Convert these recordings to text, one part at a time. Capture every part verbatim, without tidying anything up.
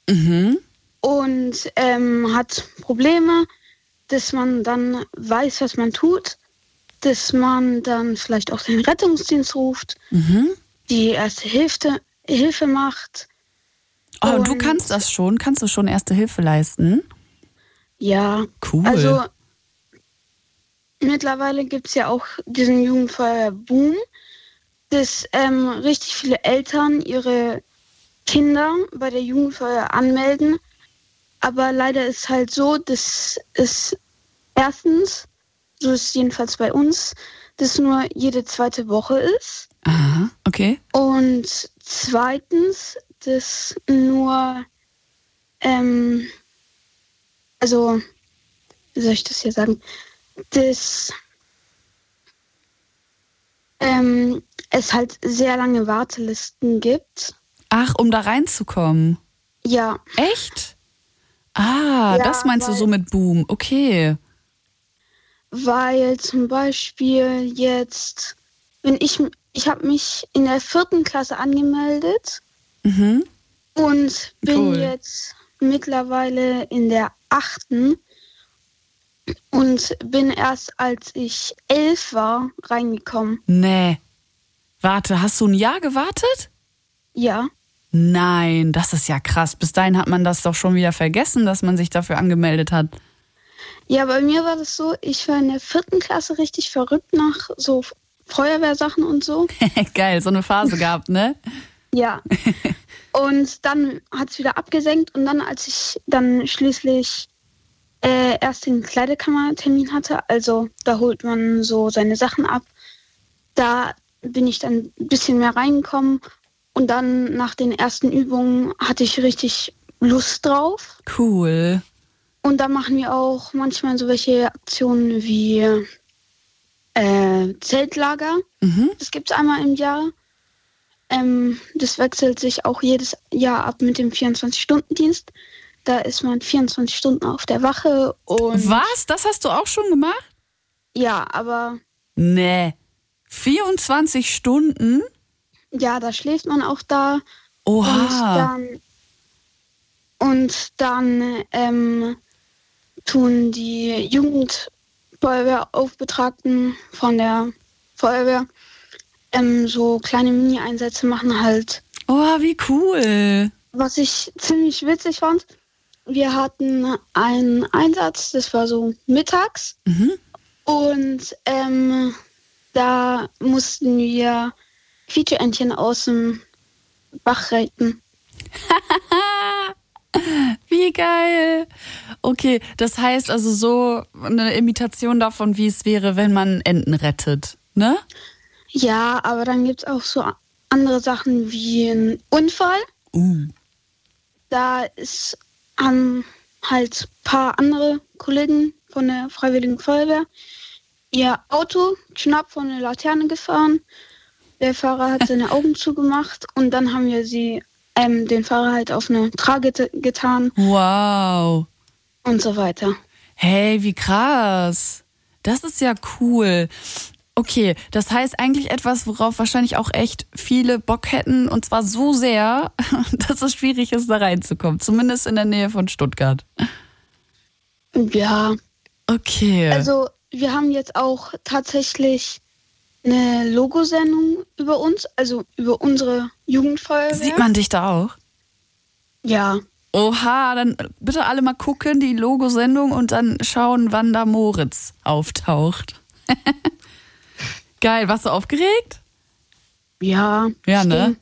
Mhm. und ähm, hat Probleme, dass man dann weiß, was man tut, dass man dann vielleicht auch den Rettungsdienst ruft, Mhm. die erste Hilfe, Hilfe macht. Oh, und du Und- kannst das schon? Kannst du schon Erste Hilfe leisten? Ja, Cool. also mittlerweile gibt es ja auch diesen Jugendfeuerwehr-Boom, dass ähm, richtig viele Eltern ihre Kinder bei der Jugendfeuerwehr anmelden. Aber leider ist halt so, dass es erstens, so ist es jedenfalls bei uns, dass nur jede zweite Woche ist. Aha, okay. Und zweitens, dass nur, ähm, also, wie soll ich das hier sagen, dass ähm, es halt sehr lange Wartelisten gibt. Ach, um da reinzukommen. Ja, Echt? Ah, Ja, das meinst du weil- so mit Boom. Okay. weil zum Beispiel jetzt, wenn ich, ich habe mich in der vierten Klasse angemeldet Mhm. und bin Cool. jetzt mittlerweile in der achten und bin erst als ich elf war reingekommen. Nee. Warte, hast du ein Jahr gewartet? Ja, Nein, das ist ja krass. Bis dahin hat man das doch schon wieder vergessen, dass man sich dafür angemeldet hat. ja, bei mir war das so, ich war in der vierten Klasse richtig verrückt nach so Feuerwehrsachen und so. Geil, so eine Phase gehabt, ne? Ja. Und dann hat es wieder abgesenkt und dann, als ich dann schließlich äh, erst den Kleidekammertermin hatte, also da holt man so seine Sachen ab, da bin ich dann ein bisschen mehr reingekommen und dann nach den ersten Übungen hatte ich richtig Lust drauf. Cool. Und da machen wir auch manchmal so welche Aktionen wie äh, Zeltlager. Mhm. Das gibt es einmal im Jahr. Ähm, das wechselt sich auch jedes Jahr ab mit dem vierundzwanzig-Stunden-Dienst. Da ist man vierundzwanzig Stunden auf der Wache und Was? Das hast du auch schon gemacht? ja, aber Nee. vierundzwanzig Stunden? ja, da schläft man auch da Oha. und dann und dann ähm, tun die Jugendfeuerwehraufbetragten von der Feuerwehr ähm, so kleine Mini-Einsätze machen halt. Oh, wie cool. Was ich ziemlich witzig fand, wir hatten einen Einsatz, das war so mittags Mhm. und ähm, da mussten wir Quietscheentchen aus dem Bach retten. Wie geil. Okay, das heißt also so eine Imitation davon, wie es wäre, wenn man Enten rettet, ne? Ja, aber dann gibt es auch so andere Sachen wie ein Unfall. Uh. Da ist haben halt ein paar andere Kollegen von der Freiwilligen Feuerwehr ihr Auto knapp vor eine Laterne gefahren. Der Fahrer hat seine Augen zugemacht und dann haben wir sie ähm, den Fahrer halt auf eine Trage te- getan Wow. und so weiter. Hey, wie krass. Das ist ja cool. Okay, das heißt eigentlich etwas, worauf wahrscheinlich auch echt viele Bock hätten. Und zwar so sehr, dass es schwierig ist, da reinzukommen. Zumindest in der Nähe von Stuttgart. Ja, Okay. also wir haben jetzt auch tatsächlich eine Logosendung über uns, also über unsere Jugendfeuerwehr. Sieht man dich da auch? Ja, Oha, dann bitte alle mal gucken, die Logosendung und dann schauen, wann da Moritz auftaucht. Geil, warst du aufgeregt? ja. Ja, ne? stimmt.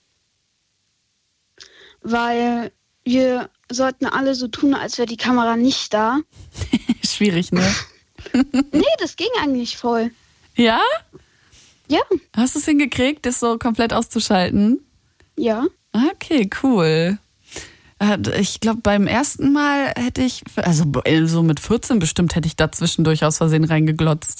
Weil wir sollten alle so tun, als wäre die Kamera nicht da. Schwierig, ne? Nee, das ging eigentlich voll. Ja? Ja, Hast du es hingekriegt, das so komplett auszuschalten? ja. Okay, cool. Äh, Ich glaube, beim ersten Mal hätte ich, also so mit vierzehn bestimmt, hätte ich da zwischendurch aus Versehen reingeglotzt.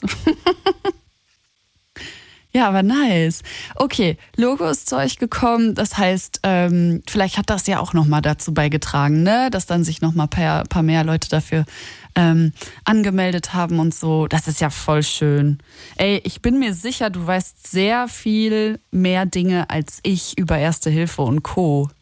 Ja, aber nice. Okay, Logo ist zu euch gekommen. Das heißt, ähm, vielleicht hat das ja auch nochmal dazu beigetragen, ne? Dass dann sich nochmal ein paar, paar mehr Leute dafür ähm, angemeldet haben und so. Das ist ja voll schön. Ey, ich bin mir sicher, du weißt sehr viel mehr Dinge als ich über Erste Hilfe und Co.